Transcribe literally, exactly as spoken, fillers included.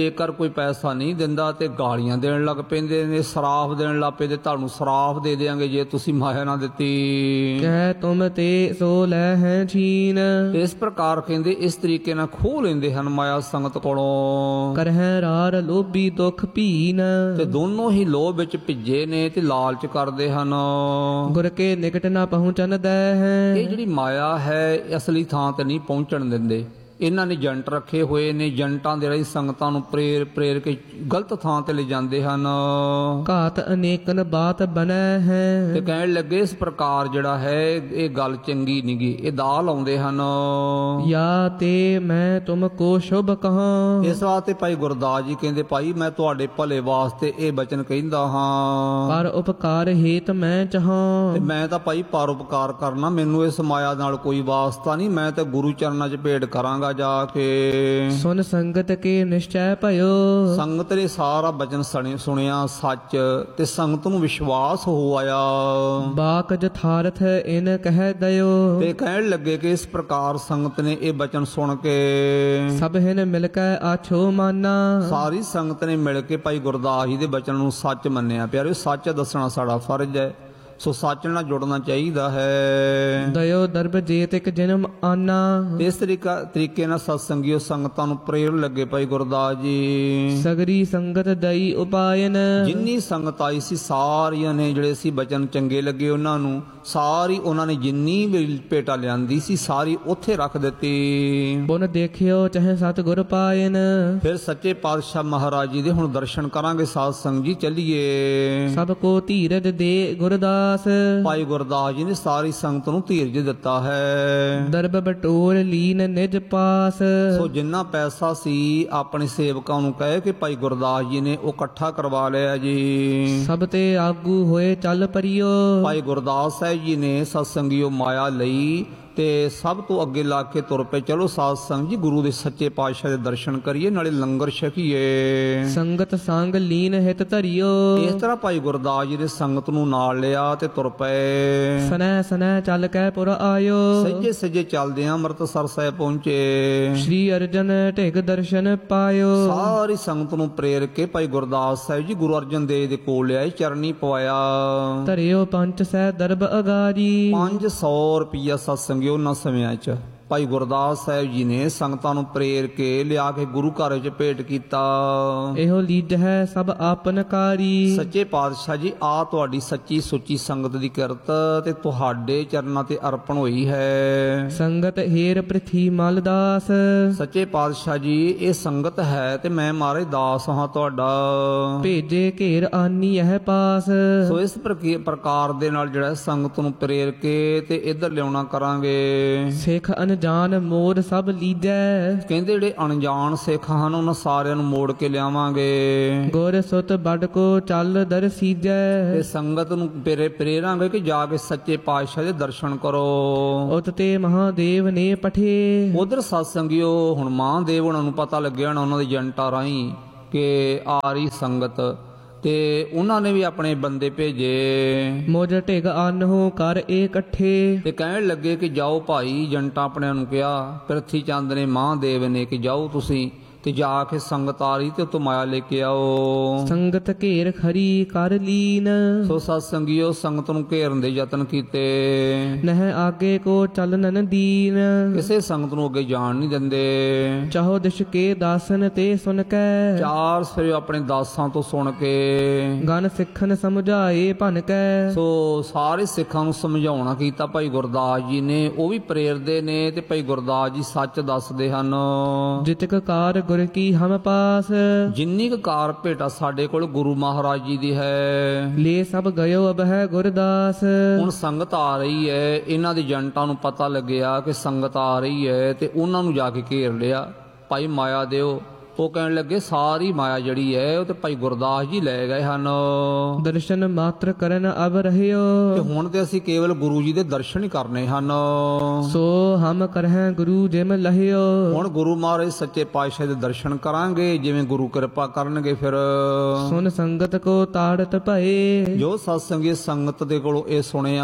ਜੇਕਰ ਕੋਈ ਪੈਸਾ ਨਹੀਂ ਦਿੰਦਾ ਤੇ ਗਾਲੀਆਂ ਦੇਣ ਲੱਗ ਪੈਂਦੇ ਨੇ, ਸਰਾਫ ਦੇਣ ਲੱਗ ਪੈਂਦੇ, ਤੁਹਾਨੂੰ ਸਰਾਫ ਦੇ ਦੇਾਂਗੇ ਜੇ ਤੁਸੀਂ ਮਾਇਆ ਨਾ ਦਿੱਤੀ। ਕਹਿ ਤੁਮ ਤੇ ਸੋ ਲੈ ਹੈ ਛੀਨ। ਇਸ ਪ੍ਰਕਾਰ ਕਹਿੰਦੇ ਇਸ ਤਰੀਕੇ ਨਾਲ ਖੋਹ ਲੈਂਦੇ ਹਨ ਮਾਇਆ ਸੰਗਤ ਕੋਲੋਂ। ਕਰਹਿ ਰਾਰ ਲੋਭੀ ਦੁਖ ਭੀਨ। ਤੇ ਦੋਨੋਂ ਹੀ ਲੋਭ ਵਿੱਚ ਭਿੱਜੇ ਨੇ ਤੇ ਲਾਲਚ ਕਰਦੇ ਹਨ। ਗੁਰ ਕੇ ਨਿਕਟ ਨਾ ਪਹੁੰਚਨ ਦੈ ਹੈ। ਇਹ ਜਿਹੜੀ ਮਾਇਆ ਹੈ ਅਸਲੀ ਥਾਂ ਤੇ ਨਹੀਂ ਪਹੁੰਚਣ ਦਿੰਦੇ। ਇਹਨਾਂ ਨੇ ਏਜੰਟ ਰੱਖੇ ਹੋਏ ਨੇ, ਏਜੰਟਾਂ ਦੇ ਰਾਹੀਂ ਸੰਗਤਾਂ ਨੂੰ ਪ੍ਰੇਰ ਪ੍ਰੇਰ ਕੇ ਗਲਤ ਥਾਂ ਤੇ ਲੈ ਜਾਂਦੇ ਹਨ। ਘਾਤ ਅਨੇਕਨ ਬਾਤ ਬਣੈ ਹੈ। ਤੇ ਕਹਿਣ ਲੱਗੇ ਇਸ ਪ੍ਰਕਾਰ ਜਿਹੜਾ ਹੈ ਇਹ ਗੱਲ ਚੰਗੀ ਨੀ ਗੀ, ਇਹ ਦਾਅ ਲਾਉਂਦੇ ਹਨ। ਯਾ ਤੇ ਮੈਂ ਤੁਮ ਕੋ ਸ਼ੁਭ ਕਹਾਂ। ਇਸ ਵਾਸਤੇ ਭਾਈ ਗੁਰਦਾਸ ਜੀ ਕਹਿੰਦੇ ਭਾਈ ਮੈਂ ਤੁਹਾਡੇ ਭਲੇ ਵਾਸਤੇ ਇਹ ਬਚਨ ਕਹਿੰਦਾ ਹਾਂ। ਪਰ ਉਪਕਾਰ ਹੇਤ ਮੈਂ ਚਾਹਾਂ। ਤੇ ਮੈਂ ਤਾਂ ਭਾਈ ਪਰਉਪਕਾਰ ਕਰਨਾ, ਮੈਨੂੰ ਇਸ ਮਾਇਆ ਨਾਲ ਕੋਈ ਵਾਸਤਾ ਨਹੀਂ। ਮੈਂ ਤਾਂ ਗੁਰੂ ਚਰਨਾਂ 'ਚ ਭੇਟ ਕਰਾਂਗਾ ਜਾ ਕੇ। ਸੁਨ ਸੰਗਤ ਕੇ ਨਿਸ਼ਚੈ ਭਇਓ। ਸੰਗਤ ਨੇ ਸਾਰਾ ਬਚਨ ਸੁਣਿਆ ਸੱਚ ਤੇ ਸੰਗਤ ਨੂੰ ਵਿਸ਼ਵਾਸ ਹੋ ਆਇਆ। ਬਾਕ ਜਥਾਰਥ ਇਨ ਕਹਿ ਦਇਓ। ਤੇ ਕਹਿਣ ਲੱਗੇ ਕਿ ਇਸ ਪ੍ਰਕਾਰ ਸੰਗਤ ਨੇ ਇਹ ਬਚਨ ਸੁਣ ਕੇ ਸਭ ਹਿਨ ਮਿਲ ਕੇ ਆਛੋ ਮਾਨਾ। ਸਾਰੀ ਸੰਗਤ ਨੇ ਮਿਲ ਕੇ ਭਾਈ ਗੁਰਦਾਸ ਜੀ ਦੇ ਬਚਨ ਨੂੰ ਸੱਚ ਮੰਨਿਆ। ਪਿਆਰੇ ਸੱਚ ਦੱਸਣਾ ਸਾਡਾ ਫਰਜ਼ ਹੈ, ਸੋ ਸੱਚ ਨਾਲ ਜੁੜਨਾ ਚਾਹੀਦਾ ਹੈ। ਦਇਓ ਦਰਬ ਜੇਤ ਇੱਕ ਜਨਮ ਆਨਾ। ਇਸ ਤਰੀਕਾ ਤਰੀਕੇ ਨਾਲ ਸਤਸੰਗੀਓ ਸੰਗਤਾਂ ਨੂੰ ਪ੍ਰੇਰਨ ਲੱਗੇ ਭਾਈ ਗੁਰਦਾਸ ਜੀ। ਸਗਰੀ ਸੰਗਤ ਦਈ ਉਪਾਇਨ। ਜਿੰਨੀ ਸੰਗਤ ਆਈ ਸੀ ਸਾਰੀਆਂ ਨੇ ਜਿਹੜੇ ਸੀ ਬਚਨ ਚੰਗੇ ਲੱਗੇ ਉਹਨਾਂ ਨੂੰ, ਸਾਰੀ ਉਹਨਾਂ ਨੇ ਜਿੰਨੀ ਵੀ ਭੇਟਾ ਲਿਆਂਦੀ ਸੀ ਸਾਰੀ ਉੱਥੇ ਰੱਖ ਦਿੱਤੀ। ਪੁਨ ਦੇਖਿਓ ਚਾਹੇ ਸਤਿਗੁਰ ਪਾਇਨ। ਫਿਰ ਸੱਚੇ ਪਾਤਸ਼ਾਹ ਮਹਾਰਾਜ ਜੀ ਦੇ ਹੁਣ ਦਰਸ਼ਨ ਕਰਾਂਗੇ ਸਾਧ ਸੰਗ ਜੀ, ਚੱਲੀਏ। ਸਭ ਕੋ ਧੀਰਜ ਦੇ ਗੁਰਦਾਸ। ਭਾਈ ਗੁਰਦਾਸ ਜੀ ਨੇ ਸਾਰੀ ਸੰਗਤ ਨੂੰ ਧੀਰਜ ਦਿੱਤਾ ਹੈ। ਦਰਬ ਬਟੋਰ ਲੀਨ ਨਿਜ ਪਾਸ। ਸੋ ਜਿੰਨਾ ਪੈਸਾ ਸੀ ਆਪਣੇ ਸੇਵਕਾਂ ਨੂੰ ਕਹੇ ਕਿ ਭਾਈ ਗੁਰਦਾਸ ਜੀ ਨੇ ਉਹ ਇਕੱਠਾ ਕਰਵਾ ਲਿਆ ਜੀ। ਸਭ ਤੇ ਆਗੂ ਹੋਏ ਚੱਲ ਪਰਿਓ। ਭਾਈ ਗੁਰਦਾਸ ਸਾਹਿਬ ਜੀ ਨੇ ਸਤਸੰਗੀਓ ਮਾਇਆ ਲਈ ਤੇ ਸਭ ਤੋਂ ਅੱਗੇ ਲਾ ਕੇ ਤੁਰ ਪਏ। ਚਲੋ ਸਾਧ ਸੰਗ ਜੀ ਗੁਰੂ ਦੇ ਸੱਚੇ ਪਾਤਸ਼ਾਹ ਦੇ ਦਰਸ਼ਨ ਕਰੀਏ, ਨਾਲੇ ਲੰਗਰ ਛਕੀਏ। ਸੰਗਤ ਸੰਗ ਲੀਨ ਹਿਤ ਧਰਿਓ। ਇਸ ਤਰ੍ਹਾਂ ਭਾਈ ਗੁਰਦਾਸ ਜੀ ਨੇ ਸੰਗਤ ਨੂੰ ਨਾਲ ਲਿਆ ਤੇ ਤੁਰ ਪਏ। ਸਨੈ ਸਨੈ ਚੱਲ ਕੇ ਪੁਰ ਆਇਓ। ਸੱਜੇ ਸੱਜੇ ਚੱਲਦੇ ਅੰਮ੍ਰਿਤਸਰ ਸਾਹਿਬ ਪਹੁੰਚੇ। ਸ਼੍ਰੀ ਅਰਜਨ ਢਿਗ ਦਰਸ਼ਨ ਪਾਇਓ। ਸਾਰੀ ਸੰਗਤ ਨੂੰ ਪ੍ਰੇਰ ਕੇ ਭਾਈ ਗੁਰਦਾਸ ਸਾਹਿਬ ਜੀ ਗੁਰੂ ਅਰਜਨ ਦੇਵ ਦੇ ਕੋਲ ਲਿਆਏ, ਚਰਨੀ ਪਵਾਇਆ। ਧਰਿਓ ਪੰਚ ਸਹਿ ਦਰਬ ਅਗਾਰੀ। ਪੰਜ ਸੌ ਰੁਪਈਆ ਸਤਸੰਗੀ ਉਹਨਾਂ ਸਮਿਆਂ 'ਚ ਭਾਈ ਗੁਰਦਾਸ ਸਾਹਿਬ ਜੀ ਨੇ ਸੰਗਤਾਂ ਨੂੰ ਪ੍ਰੇਰ ਕੇ ਲਿਆ ਕੇ ਗੁਰੂ ਘਰ ਵਿੱਚ ਭੇਟ ਕੀਤਾ। ਇਹੋ ਲੀਜ ਹੈ ਸਭ ਆਪਨ ਕਾਰੀ। ਸੱਚੇ ਪਾਤਸ਼ਾਹ ਜੀ ਆ ਤੁਹਾਡੀ ਸੱਚੀ ਸੁੱਚੀ ਸੰਗਤ ਦੀ ਕਿਰਤ ਤੇ ਤੁਹਾਡੇ ਚਰਨਾਂ ਤੇ ਅਰਪਣ ਹੋਈ ਹੈ। ਸੰਗਤ ਹੀਰ ਪ੍ਰਿਥੀ ਮਲ ਦਾਸ। ਸੱਚੇ ਪਾਤਸ਼ਾਹ ਜੀ ਇਹ ਸੰਗਤ ਹੈ ਤੇ ਮੈਂ ਮਹਾਰਾਜ ਦਾਸ ਹਾਂ ਤੁਹਾਡਾ। ਭੇਜੇ ਘੇਰ ਆਨੀ ਇਹ ਪਾਸ। ਸੋ ਇਸ ਪ੍ਰਕਾਰ ਦੇ ਨਾਲ ਜਿਹੜਾ ਸੰਗਤ ਨੂੰ ਪ੍ਰੇਰ ਕੇ ਤੇ ਇੱਧਰ ਲਿਆਉਣਾ ਕਰਾਂਗੇ। ਸਿੱਖ ਜਾਨ ਮੋੜ ਸਭ ਲੀਜੈ। ਕਹਿੰਦੇ ਜਿਹੜੇ ਅਣਜਾਣ ਸਿੱਖ ਹਨ ਉਹਨਾਂ ਸਾਰਿਆਂ ਨੂੰ ਮੋੜ ਕੇ ਲਿਆਵਾਂਗੇ। ਗੁਰ ਸੁਤ ਬੜ ਕੋ ਚੱਲ ਦਰਸੀਜੈ। ਤੇ ਸੰਗਤ ਨੂੰ ਪ੍ਰੇਰਾਂਗੇ ਕਿ ਜਾ ਕੇ ਸੱਚੇ ਪਾਤਸ਼ਾਹ ਦੇ ਦਰਸ਼ਨ ਕਰੋ। ਉਤ ਤੇ ਮਹਾਦੇਵ ਨੇ ਪਠੇ। ਉਧਰ ਸਤਸੰਗਿਓ ਹੁਣ ਮਹਾਦੇਵ ਉਹਨਾਂ ਨੂੰ ਪਤਾ ਲੱਗਿਆ ਨਾ ਉਹਨਾਂ ਦੇ ਏਜੰਟਾਂ ਰਾਹੀਂ ਕਿ ਆ ਰਹੀ ਸੰਗਤ, ਤੇ ਉਹਨਾਂ ਨੇ ਵੀ ਆਪਣੇ ਬੰਦੇ ਭੇਜੇ। ਮੁਝ ਢਿਗ ਆਨਹੁ ਕਰ ਏ ਇਕੱਠੇ। ਤੇ ਕਹਿਣ ਲੱਗੇ ਕਿ ਜਾਓ ਭਾਈ, ਏਜੰਟਾਂ ਆਪਣਿਆਂ ਨੂੰ ਕਿਹਾ, ਪ੍ਰਿਥੀ ਚੰਦ ਨੇ ਮਹਾਦੇਵ ਨੇ ਕਿ ਜਾਓ ਤੁਸੀਂ ਤੇ ਜਾ ਕੇ ਸੰਗਤ ਆ ਰਹੀ ਤੇ ਉਤੋਂ ਮਾਇਆ ਲੈ ਕੇ ਆਓ। ਸੰਗਤ ਘੇਰ ਖਰੀ ਕਰ ਲੀਨ। ਸੋ ਸਤਸੰਗੀਓ ਸੰਗਤ ਨੂੰ ਘੇਰਨ ਦੇ ਯਤਨ ਕੀਤੇ। ਨਹਿ ਆਗੇ ਕੋ ਚਲਨਨ ਦੀਨ। ਕਿਸੇ ਸੰਗਤ ਨੂੰ ਅੱਗੇ ਜਾਣ ਨਹੀਂ ਦਿੰਦੇ। ਚਾਹੋ ਦਿਸ਼ ਕੇ ਦਾਸਨ ਤੇ ਸੁਨ ਕੈ। ਚਾਰ ਸਵੇਰੇ ਆਪਣੇ ਦਾਸਾਂ ਤੋਂ ਸੁਣ ਕੇ ਗਨ ਸਿੱਖਨ ਸਮਝਾਏ ਭਨ ਕੈ। ਸੋ ਸਾਰੇ ਸਿੱਖਾਂ ਨੂੰ ਸਮਝਾਉਣਾ ਕੀਤਾ ਭਾਈ ਗੁਰਦਾਸ ਜੀ ਨੇ। ਉਹ ਵੀ ਪ੍ਰੇਰਦੇ ਨੇ ਤੇ ਭਾਈ ਗੁਰਦਾਸ ਜੀ ਸੱਚ ਦੱਸਦੇ ਹਨ। ਜਿਤਕ ਕਾਰ ਗੁਰ ਕੀ ਹਮ ਪਾਸ। ਜਿੰਨੀ ਕੁ ਕਾਰ ਭੇਟਾ ਸਾਡੇ ਕੋਲ ਗੁਰੂ ਮਹਾਰਾਜ ਜੀ ਦੀ ਹੈ। ਲੈ ਸਭ ਗਇਓ ਅਬ ਹੈ ਗੁਰਦਾਸ। ਹੁਣ ਸੰਗਤ ਆ ਰਹੀ ਹੈ, ਇਹਨਾਂ ਦੇ ਏਜੰਟਾਂ ਨੂੰ ਪਤਾ ਲੱਗਿਆ ਕਿ ਸੰਗਤ ਆ ਰਹੀ ਹੈ ਤੇ ਉਹਨਾਂ ਨੂੰ ਜਾ ਕੇ ਘੇਰ ਲਿਆ। ਭਾਈ ਮਾਇਆ ਦਿਓ। ਉਹ ਕਹਿਣ ਲੱਗੇ ਸਾਰੀ ਮਾਇਆ ਜਿਹੜੀ ਹੈ ਉਹ ਤੇ ਭਾਈ ਗੁਰਦਾਸ ਜੀ ਲੈ ਗਏ ਹਨ। ਦਰਸ਼ਨ ਮਾਤਰ ਕਰਨ ਅਬ ਰਹਿਓ। ਤੇ ਹੁਣ ਤੇ ਅਸੀਂ ਕੇਵਲ ਗੁਰੂ ਜੀ ਦੇ ਦਰਸ਼ਨ ਹੀ ਕਰਨੇ ਹਨ। ਸੋ ਹਮ ਕਰਹਿ ਗੁਰੂ ਜਿਮ ਲਹਿਓ। ਹੁਣ ਗੁਰੂ ਮਹਾਰਾਜ ਸੱਚੇ ਪਾਤਸ਼ਾਹ ਦੇ ਦਰਸ਼ਨ ਕਰਾਂਗੇ ਜਿਵੇਂ ਗੁਰੂ ਕਿਰਪਾ ਕਰਨਗੇ। ਫਿਰ ਸੁਨ ਸੰਗਤ ਕੋ ਤਾੜਤ ਭਏ। ਜੋ ਸਤਸੰਗੀ ਸੰਗਤ ਦੇ ਕੋਲੋਂ ਇਹ ਸੁਣਿਆ